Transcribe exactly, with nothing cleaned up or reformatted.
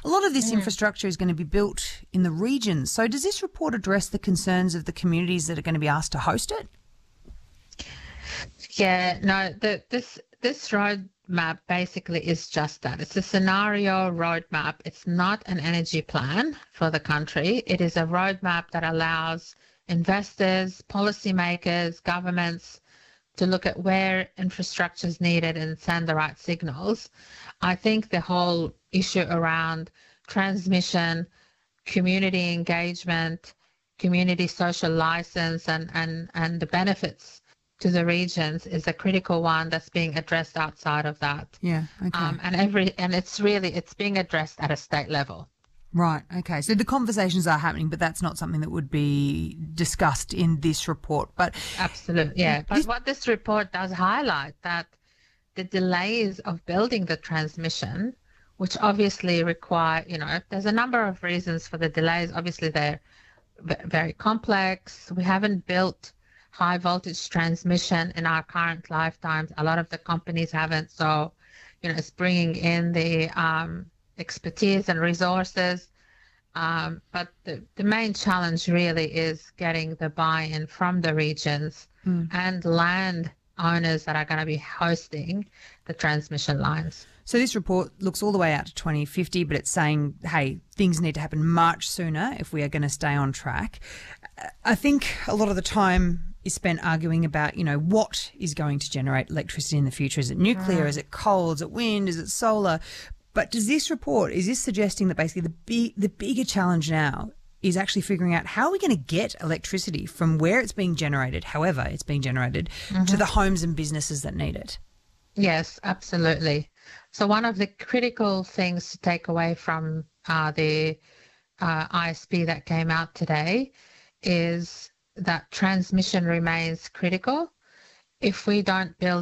A lot of this Mm. infrastructure is going to be built in the regions. So does this report address the concerns of the communities that are going to be asked to host it? Yeah, no, the, this this roadmap basically is just that. It's a scenario roadmap. It's not an energy plan for the country. It is a roadmap that allows investors, policymakers, governments to look at where infrastructure is needed and send the right signals. I think the whole issue around transmission, community engagement, community social license, and, and, and the benefits to the regions is a critical one that's being addressed outside of that. Yeah, okay. Um, and every and it's really it's being addressed at a state level. Right, okay. So the conversations are happening, but that's not something that would be discussed in this report. But Absolutely, yeah. But This- what this report does highlight that the delays of building the transmission, which obviously require, you know, there's a number of reasons for the delays. Obviously, they're v- very complex. We haven't built high voltage transmission in our current lifetimes. A lot of the companies haven't. So, you know, it's bringing in the um, expertise and resources. Um, but the, the main challenge really is getting the buy-in from the regions Mm. and land owners that are going to be hosting the transmission lines. So this report looks all the way out to twenty fifty, but it's saying, hey, things need to happen much sooner if we are going to stay on track. I think a lot of the time is spent arguing about, you know, what is going to generate electricity in the future. Is it nuclear? Mm. Is it coal? Is it wind? Is it solar? But does this report, is this suggesting that basically the big, the bigger challenge now is actually figuring out how are we going to get electricity from where it's being generated, however it's being generated, Mm-hmm. to the homes and businesses that need it? Yes, absolutely. So one of the critical things to take away from uh, the uh, I S P that came out today is that transmission remains critical. If we don't build